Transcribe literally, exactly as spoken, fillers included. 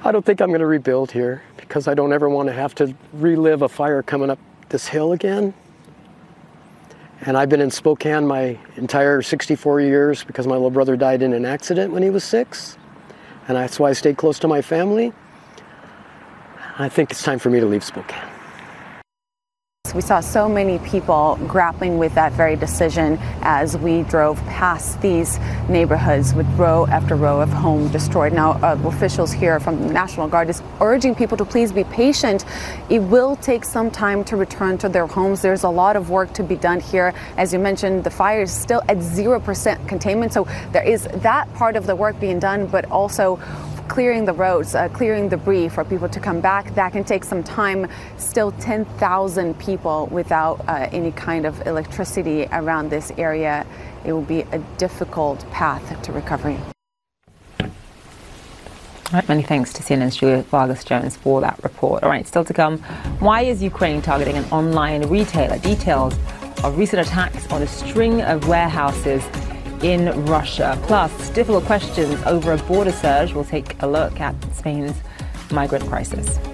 I don't think I'm going to rebuild here because I don't ever want to have to relive a fire coming up this hill again. And I've been in Spokane my entire sixty-four years because my little brother died in an accident when he was six. And that's why I stayed close to my family. I think it's time for me to leave Spokane. We saw so many people grappling with that very decision as we drove past these neighborhoods with row after row of home destroyed. Now, uh, officials here from the National Guard is urging people to please be patient. It will take some time to return to their homes. There's a lot of work to be done here. As you mentioned, the fire is still at zero percent containment, so there is that part of the work being done, but also clearing the roads, uh, clearing debris for people to come back. That can take some time. Still ten thousand people without uh, any kind of electricity around this area. It will be a difficult path to recovery. All right, many thanks to C N N's Julia Vargas-Jones for that report. All right, still to come, why is Ukraine targeting an online retailer? Details of recent attacks on a string of warehouses in Russia. Plus, difficult questions over a border surge. We'll take a look at Spain's migrant crisis.